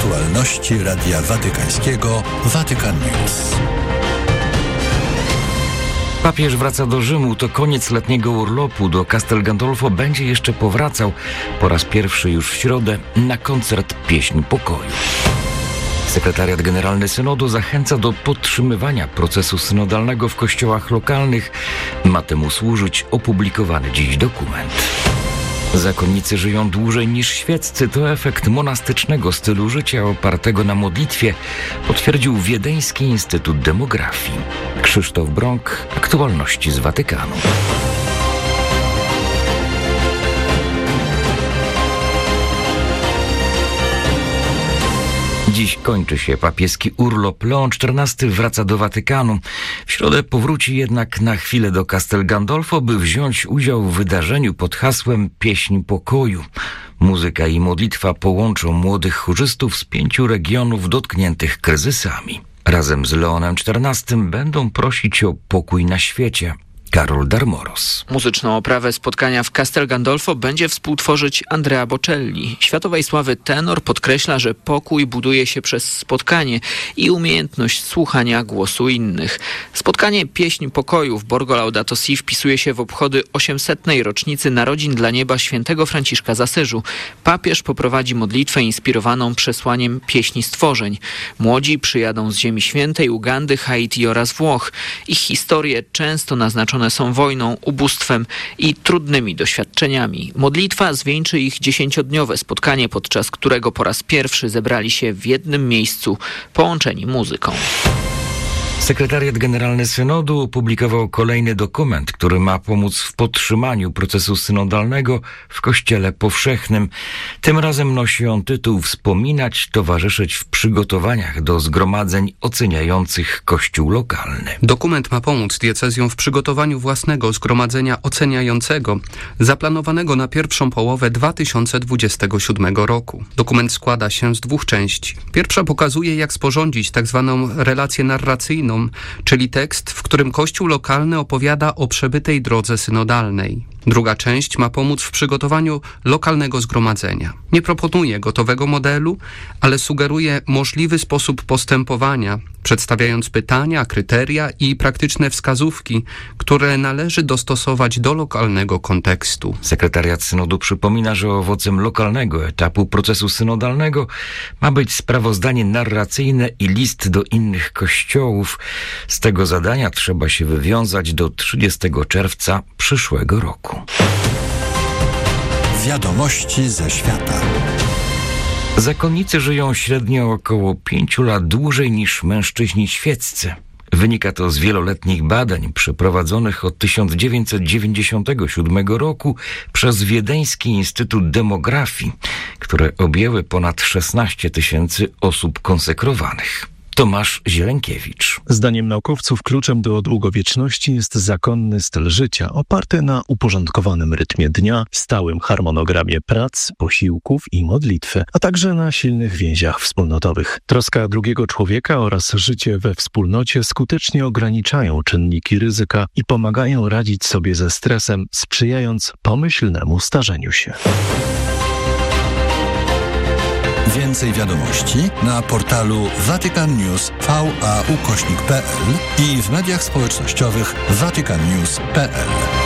Aktualności Radia Watykańskiego Vatican News. Papież wraca do Rzymu. To koniec letniego urlopu. Do Castel Gandolfo będzie jeszcze powracał po raz pierwszy już w środę na koncert Pieśń Pokoju. Sekretariat Generalny Synodu zachęca do podtrzymywania procesu synodalnego w kościołach lokalnych. Ma temu służyć opublikowany dziś dokument. Zakonnicy żyją dłużej niż świeccy. To efekt monastycznego stylu życia opartego na modlitwie, potwierdził Wiedeński Instytut Demografii. Krzysztof Brąk, aktualności z Watykanu. Dziś kończy się papieski urlop. Leon XIV wraca do Watykanu. W środę powróci jednak na chwilę do Castel Gandolfo, by wziąć udział w wydarzeniu pod hasłem Pieśń Pokoju. Muzyka i modlitwa połączą młodych chórzystów z 5 regionów dotkniętych kryzysami. Razem z Leonem XIV będą prosić o pokój na świecie. Karol Darmoros. Muzyczną oprawę spotkania w Castel Gandolfo będzie współtworzyć Andrea Bocelli. Światowej sławy tenor podkreśla, że pokój buduje się przez spotkanie i umiejętność słuchania głosu innych. Spotkanie Pieśń Pokoju w Borgo Laudato Si wpisuje się w obchody 800. rocznicy narodzin dla nieba świętego Franciszka z Asyżu. Papież poprowadzi modlitwę inspirowaną przesłaniem Pieśni Stworzeń. Młodzi przyjadą z Ziemi Świętej, Ugandy, Haiti oraz Włoch. Ich historie często naznaczone są wojną, ubóstwem i trudnymi doświadczeniami. Modlitwa zwieńczy ich 10-dniowe spotkanie, podczas którego po raz pierwszy zebrali się w jednym miejscu, połączeni muzyką. Sekretariat Generalny Synodu opublikował kolejny dokument, który ma pomóc w podtrzymaniu procesu synodalnego w Kościele Powszechnym. Tym razem nosi on tytuł „Wspominać, towarzyszyć w przygotowaniach do zgromadzeń oceniających Kościół lokalny”. Dokument ma pomóc diecezjom w przygotowaniu własnego zgromadzenia oceniającego, zaplanowanego na pierwszą połowę 2027 roku. Dokument składa się z 2 części. Pierwsza pokazuje, jak sporządzić tzw. relację narracyjną, czyli tekst, w którym Kościół lokalny opowiada o przebytej drodze synodalnej. Druga część ma pomóc w przygotowaniu lokalnego zgromadzenia. Nie proponuje gotowego modelu, ale sugeruje możliwy sposób postępowania, przedstawiając pytania, kryteria i praktyczne wskazówki, które należy dostosować do lokalnego kontekstu. Sekretariat Synodu przypomina, że owocem lokalnego etapu procesu synodalnego ma być sprawozdanie narracyjne i list do innych kościołów. Z tego zadania trzeba się wywiązać do 30 czerwca przyszłego roku. Wiadomości ze świata. Zakonnicy żyją średnio około 5 lat dłużej niż mężczyźni świeccy. Wynika to z wieloletnich badań przeprowadzonych od 1997 roku przez Wiedeński Instytut Demografii, które objęły ponad 16 000 osób konsekrowanych. Tomasz Zielękiewicz. Zdaniem naukowców kluczem do długowieczności jest zakonny styl życia, oparty na uporządkowanym rytmie dnia, stałym harmonogramie prac, posiłków i modlitwy, a także na silnych więziach wspólnotowych. Troska drugiego człowieka oraz życie we wspólnocie skutecznie ograniczają czynniki ryzyka i pomagają radzić sobie ze stresem, sprzyjając pomyślnemu starzeniu się. Więcej wiadomości na portalu vaticannews.va/pl i w mediach społecznościowych vaticannews.pl.